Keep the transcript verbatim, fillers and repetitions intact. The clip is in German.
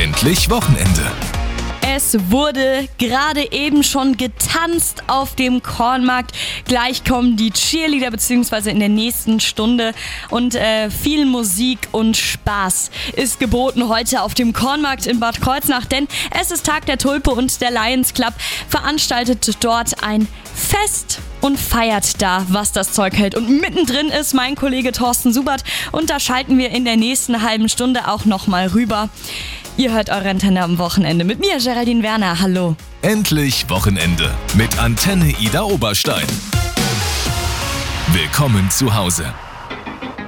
Endlich Wochenende. Es wurde gerade eben schon getanzt auf dem Kornmarkt. Gleich kommen die Cheerleader beziehungsweise in der nächsten Stunde. Und äh, viel Musik und Spaß ist geboten heute auf dem Kornmarkt in Bad Kreuznach. Denn es ist Tag der Tulpe und der Lions Club veranstaltet dort ein Fest und feiert da, was das Zeug hält. Und mittendrin ist mein Kollege Thorsten Subert. Und da schalten wir in der nächsten halben Stunde auch nochmal rüber. Ihr hört eure Antenne am Wochenende mit mir, Geraldine Werner. Hallo. Endlich Wochenende mit Antenne Ida Oberstein. Willkommen zu Hause.